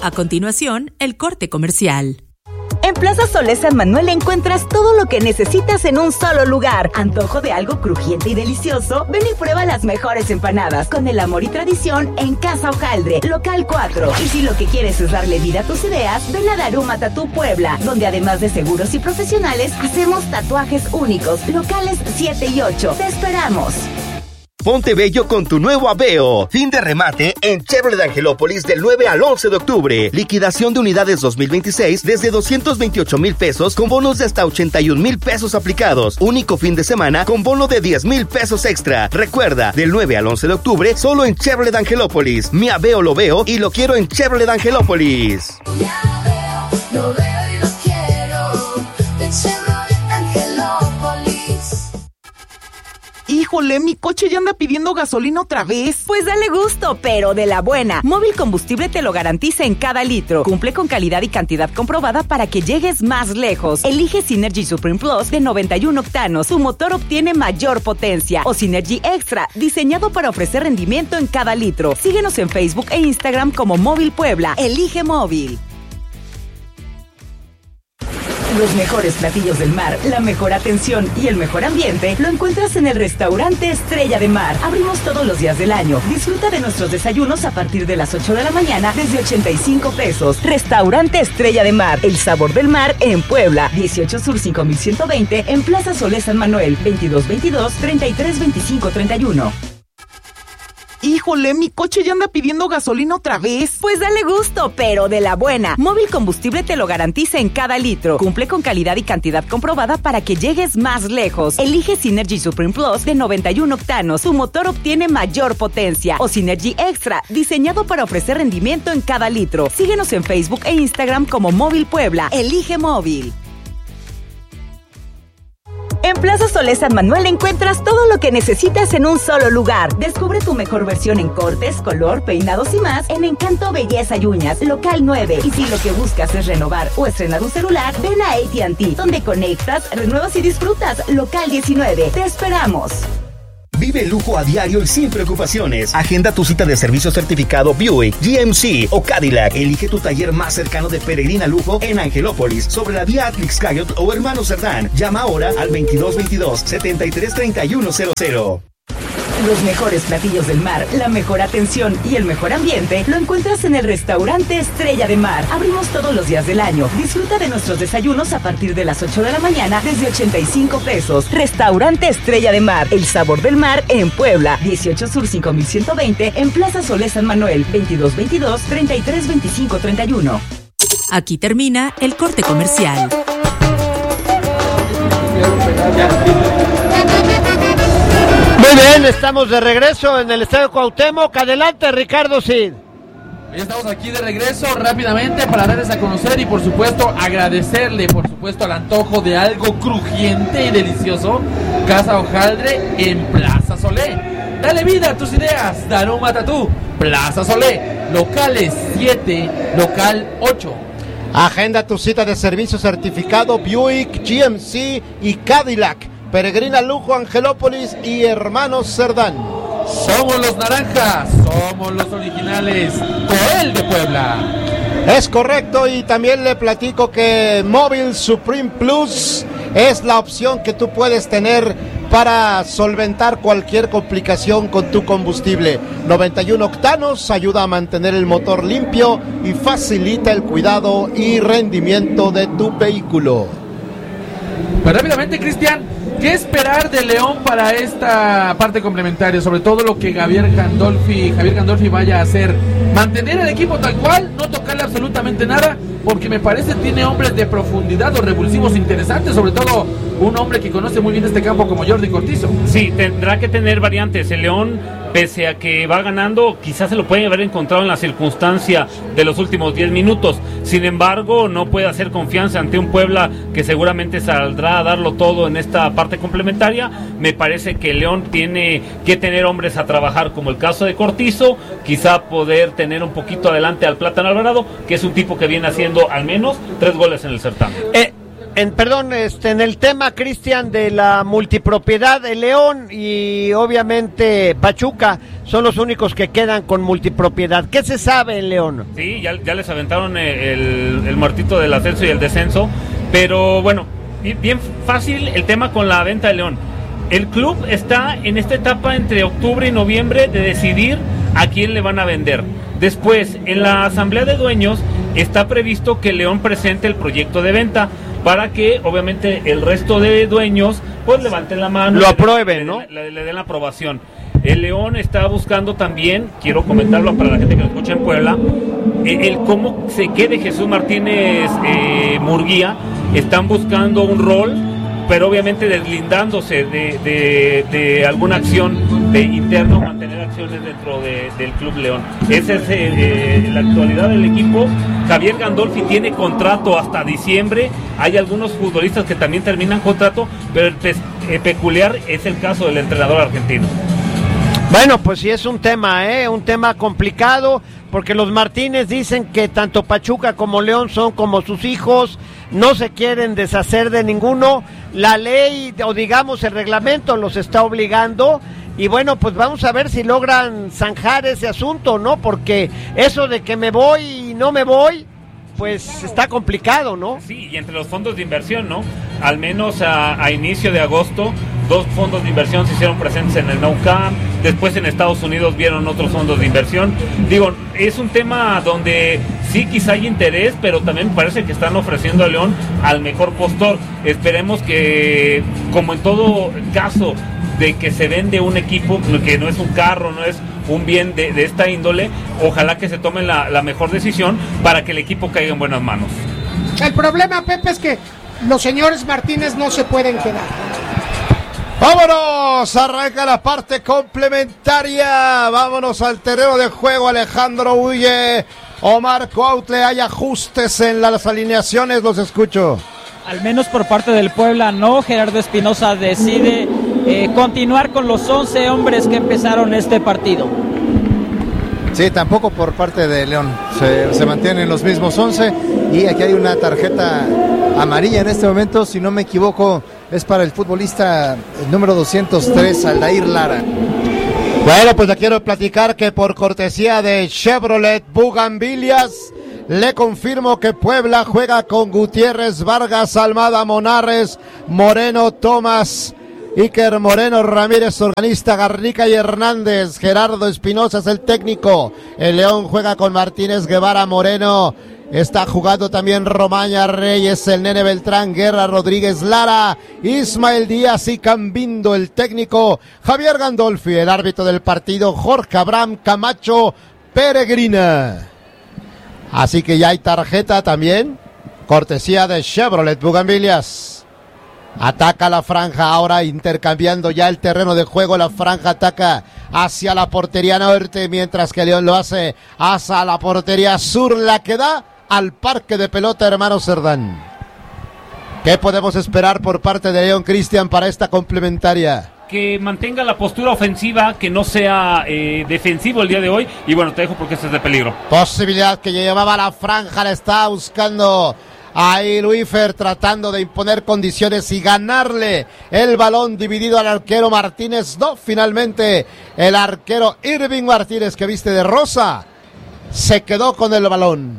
A continuación, el corte comercial. En Plaza Solé San Manuel encuentras todo lo que necesitas en un solo lugar. ¿Antojo de algo crujiente y delicioso? Ven y prueba las mejores empanadas con el amor y tradición en Casa Hojaldre, local 4. Y si lo que quieres es darle vida a tus ideas, ven a Daruma Tattoo Puebla, donde además de seguros y profesionales, hacemos tatuajes únicos, locales 7 y 8. ¡Te esperamos! Ponte bello con tu nuevo Aveo. Fin de remate en Chevrolet Angelópolis del 9 al 11 de octubre. Liquidación de unidades 2026 desde 228,000 pesos con bonos de hasta 81,000 pesos aplicados. Único fin de semana con bono de 10,000 pesos extra. Recuerda, del 9 al 11 de octubre solo en Chevrolet Angelópolis. Mi Aveo lo veo y lo quiero en Chevrolet Angelópolis. Mi Aveo lo veo y lo quiero de Chevrolet Angelópolis. Híjole, mi coche ya anda pidiendo gasolina otra vez. Pues dale gusto, pero de la buena. Móvil Combustible te lo garantiza en cada litro. Cumple con calidad y cantidad comprobada para que llegues más lejos. Elige Synergy Supreme Plus de 91 octanos. Su motor obtiene mayor potencia. O Synergy Extra, diseñado para ofrecer rendimiento en cada litro. Síguenos en Facebook e Instagram como Móvil Puebla. Elige Móvil. Los mejores platillos del mar, la mejor atención y el mejor ambiente lo encuentras en el restaurante Estrella de Mar. Abrimos todos los días del año. Disfruta de nuestros desayunos a partir de las 8 de la mañana desde 85 pesos. Restaurante Estrella de Mar, el sabor del mar en Puebla. 18 Sur 5120 en Plaza Solé San Manuel. 2222-332531. Híjole, mi coche ya anda pidiendo gasolina otra vez. Pues dale gusto, pero de la buena. Móvil Combustible te lo garantiza en cada litro. Cumple con calidad y cantidad comprobada para que llegues más lejos. Elige Synergy Supreme Plus de 91 octanos. Su motor obtiene mayor potencia. O Synergy Extra, diseñado para ofrecer rendimiento en cada litro. Síguenos en Facebook e Instagram como Móvil Puebla. Elige Móvil. En Plaza Solé San Manuel encuentras todo lo que necesitas en un solo lugar. Descubre tu mejor versión en cortes, color, peinados y más en Encanto Belleza y Uñas, local 9. Y si lo que buscas es renovar o estrenar un celular, ven a AT&T, donde conectas, renuevas y disfrutas, local 19. Te esperamos. Vive el lujo a diario y sin preocupaciones. Agenda tu cita de servicio certificado Buick, GMC o Cadillac. Elige tu taller más cercano de Peregrina Lujo en Angelópolis, sobre la vía Atrix Cayot o Hermano Cerdán. Llama ahora al 2222-733100. Los mejores platillos del mar, la mejor atención y el mejor ambiente lo encuentras en el restaurante Estrella de Mar. Abrimos todos los días del año. Disfruta de nuestros desayunos a partir de las 8 de la mañana desde 85 pesos. Restaurante Estrella de Mar, el sabor del mar en Puebla. 18 Sur 5120 en Plaza Solé San Manuel. 2222-332531. Aquí termina el corte comercial. Muy bien, estamos de regreso en el Estadio Cuauhtémoc. Adelante, Ricardo Cid. Ya estamos aquí de regreso rápidamente para darles a conocer y por supuesto agradecerle por supuesto al antojo de algo crujiente y delicioso. Casa Hojaldre en Plaza Solé. Dale vida a tus ideas. Daruma Tattoo, Plaza Solé, locales 7, local 8. Agenda tu cita de servicio certificado Buick, GMC y Cadillac. Peregrina Lujo, Angelópolis y Hermanos Cerdán. Somos los naranjas, somos los originales, Coel de Puebla. Es correcto, y también le platico que Móvil Supreme Plus es la opción que tú puedes tener para solventar cualquier complicación con tu combustible. 91 octanos, ayuda a mantener el motor limpio y facilita el cuidado y rendimiento de tu vehículo. Pues rápidamente, Cristian, ¿qué esperar de León para esta parte complementaria? Sobre todo lo que Javier Gandolfi vaya a hacer. Mantener el equipo tal cual, no tocarle absolutamente nada, porque me parece tiene hombres de profundidad o revulsivos interesantes, sobre todo un hombre que conoce muy bien este campo como Jordi Cortizo. Sí, tendrá que tener variantes. El León, pese a que va ganando, quizás se lo puede haber encontrado en la circunstancia de los últimos 10 minutos. Sin embargo, no puede hacer confianza ante un Puebla que seguramente saldrá a darlo todo en esta parte complementaria. Me parece que el León tiene que tener hombres a trabajar, como el caso de Cortizo, quizá poder tener un poquito adelante al Plátano Alvarado, que es un tipo que viene haciendo al menos 3 goles en el certamen. En el tema, Cristian, de la multipropiedad, el León y obviamente Pachuca son los únicos que quedan con multipropiedad. ¿Qué se sabe en León? Sí, ya les aventaron el muertito del ascenso y el descenso, pero bueno, bien fácil el tema con la venta de León. El club está en esta etapa entre octubre y noviembre de decidir a quién le van a vender. Después, en la asamblea de dueños está previsto que León presente el proyecto de venta para que obviamente el resto de dueños pues levanten la mano, lo aprueben, ¿no? Le den la aprobación. El León está buscando también, quiero comentarlo para la gente que lo escucha en Puebla, el cómo se quede Jesús Martínez Murguía. Están buscando un rol, pero obviamente deslindándose de alguna acción de interno, mantener acciones dentro del Club León. Esa es la actualidad del equipo. Javier Gandolfi tiene contrato hasta diciembre. Hay algunos futbolistas que también terminan contrato, pero el peculiar es el caso del entrenador argentino. Bueno, pues sí es un tema complicado, porque los Martínez dicen que tanto Pachuca como León son como sus hijos, no se quieren deshacer de ninguno, la ley o digamos el reglamento los está obligando, y bueno, pues vamos a ver si logran zanjar ese asunto, ¿no? Porque eso de que me voy y no me voy, pues está complicado, ¿no? Sí, y entre los fondos de inversión, ¿no? Al menos a inicio de agosto, 2 fondos de inversión se hicieron presentes en el Nou Camp, después en Estados Unidos vieron otros fondos de inversión. Digo, es un tema donde sí quizá hay interés, pero también parece que están ofreciendo a León al mejor postor. Esperemos que, como en todo caso de que se vende un equipo, que no es un carro, no es un bien de esta índole, ojalá que se tome la mejor decisión para que el equipo caiga en buenas manos. El problema, Pepe, es que los señores Martínez no se pueden quedar. ¡Vámonos! Arranca la parte complementaria. Vámonos al terreno de juego. Alejandro Bulle, Omar Cuautle, hay ajustes en las alineaciones, los escucho. Al menos por parte del Puebla no. Gerardo Espinosa decide continuar con los 11 hombres que empezaron este partido. Sí, tampoco por parte de León. Se mantienen los mismos 11 y aquí hay una tarjeta amarilla en este momento, si no me equivoco, es para el futbolista número 203, Aldair Lara. Bueno, pues le quiero platicar que por cortesía de Chevrolet Bugambilias, le confirmo que Puebla juega con Gutiérrez, Vargas, Almada, Monarres, Moreno, Tomás, Iker Moreno, Ramírez, organista, Garrica y Hernández. Gerardo Espinosa es el técnico. El León juega con Martínez, Guevara, Moreno. Está jugando también Romaña, Reyes, el Nene Beltrán, Guerra, Rodríguez, Lara, Ismael Díaz y Cambindo, el técnico. Javier Gandolfi, el árbitro del partido, Jorge Abraham Camacho Peregrina. Así que ya hay tarjeta también, cortesía de Chevrolet Bugambilias. Ataca la franja, ahora intercambiando ya el terreno de juego, la franja ataca hacia la portería norte, mientras que León lo hace hacia la portería sur, la que da al parque de pelota Hermano Cerdán. ¿Qué podemos esperar por parte de León, Cristian, para esta complementaria? Que mantenga la postura ofensiva, que no sea defensivo el día de hoy, y bueno, te dejo porque este es de peligro. Posibilidad que llevaba la franja, la está buscando ahí Luífer, tratando de imponer condiciones y ganarle el balón dividido al arquero Martínez. No, finalmente el arquero Irving Martínez, que viste de rosa, se quedó con el balón.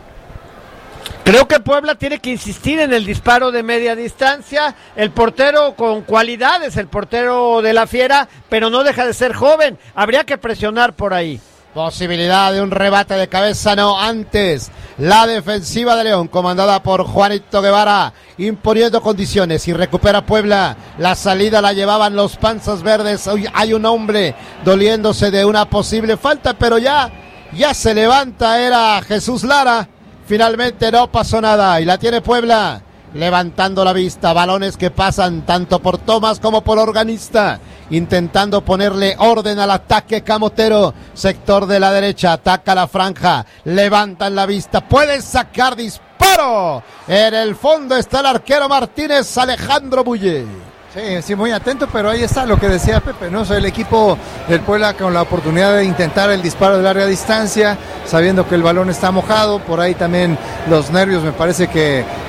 Creo que Puebla tiene que insistir en el disparo de media distancia. El portero con cualidades, el portero de la Fiera, pero no deja de ser joven. Habría que presionar por ahí. Posibilidad de un rebate de cabeza, no, antes la defensiva de León, comandada por Juanito Guevara, imponiendo condiciones, y recupera Puebla. La salida la llevaban los panzas verdes. Hoy hay un hombre doliéndose de una posible falta, pero ya se levanta, era Jesús Lara. Finalmente no pasó nada y la tiene Puebla, levantando la vista. Balones que pasan tanto por Tomás como por Organista, intentando ponerle orden al ataque camotero. Sector de la derecha, ataca la franja, levantan la vista, pueden sacar disparo. En el fondo está el arquero Martínez, Alejandro Bulle. Sí, muy atento, pero ahí está lo que decía Pepe, ¿no? O sea, el equipo del Puebla con la oportunidad de intentar el disparo de larga distancia, sabiendo que el balón está mojado, por ahí también los nervios me parece que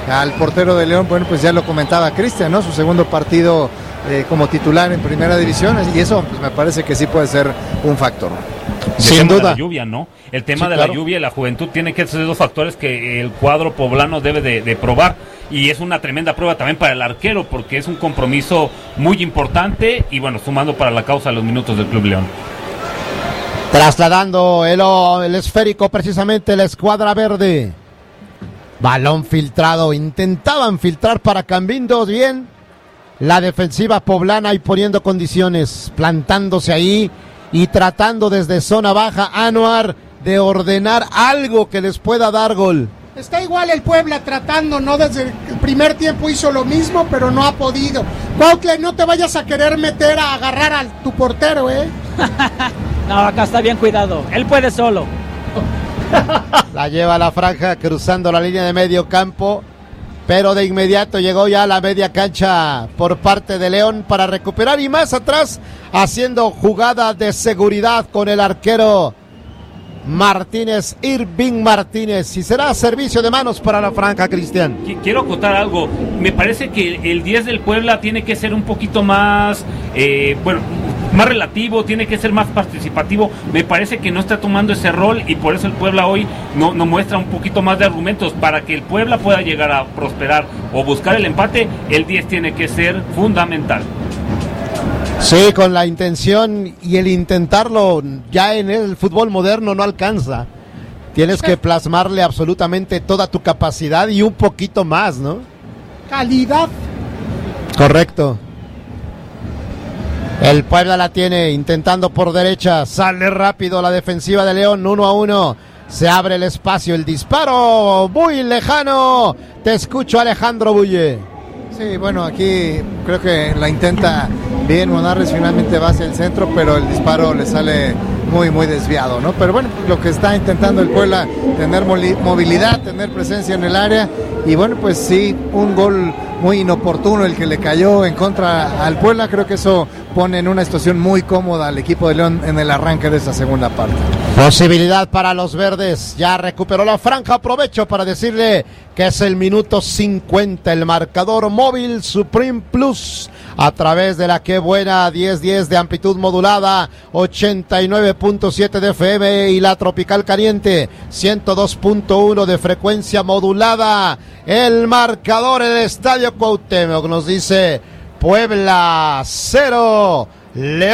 al portero de León. Bueno, pues ya lo comentaba Cristian, ¿no? Su segundo partido como titular en primera división, y eso pues, me parece que sí puede ser un factor. Sin duda. De la lluvia, ¿no? El tema de la lluvia y la juventud tiene que ser dos factores que el cuadro poblano debe de probar, y es una tremenda prueba también para el arquero, porque es un compromiso muy importante y bueno, sumando para la causa los minutos del Club León. Trasladando el esférico precisamente la escuadra verde. Balón filtrado, intentaban filtrar para Cambindo, bien. La defensiva poblana y poniendo condiciones, plantándose ahí y tratando desde zona baja, Anuar, de ordenar algo que les pueda dar gol. Está igual el Puebla tratando, ¿no? Desde el primer tiempo hizo lo mismo, pero no ha podido. Cuautle, no te vayas a querer meter a agarrar a tu portero, ¿eh? No, acá está bien cuidado, él puede solo. La lleva a la franja cruzando la línea de medio campo, pero de inmediato llegó ya a la media cancha por parte de León para recuperar, y más atrás haciendo jugada de seguridad con el arquero Martínez, Irving Martínez, y será servicio de manos para la franja, Cristian. Quiero acotar algo, me parece que el 10 del Puebla tiene que ser un poquito más, más relativo, tiene que ser más participativo. Me parece que no está tomando ese rol, y por eso el Puebla hoy no muestra un poquito más de argumentos. Para que el Puebla pueda llegar a prosperar o buscar el empate, el 10 tiene que ser fundamental. Sí, con la intención y el intentarlo ya en el fútbol moderno no alcanza. Tienes que plasmarle absolutamente toda tu capacidad y un poquito más, ¿no? Calidad. Correcto. El Puebla la tiene, intentando por derecha, sale rápido la defensiva de León, 1-1, se abre el espacio, el disparo muy lejano. Te escucho, Alejandro Bulle. Sí, bueno, aquí creo que la intenta bien Monarres, finalmente va hacia el centro, pero el disparo le sale muy desviado, ¿no? Pero bueno, lo que está intentando el Puebla, tener movilidad, tener presencia en el área, y bueno, pues sí, un gol muy inoportuno el que le cayó en contra al Puebla. Creo que eso pone en una situación muy cómoda al equipo de León en el arranque de esta segunda parte. Posibilidad para los verdes, ya recuperó la franja. Aprovecho para decirle que es el minuto 50, el marcador móvil Supreme Plus, a través de la que buena 1010 de amplitud modulada, 89.7 de FM, y la tropical caliente 102.1 de frecuencia modulada. El marcador en el Estadio Cuauhtémoc nos dice Puebla 0, León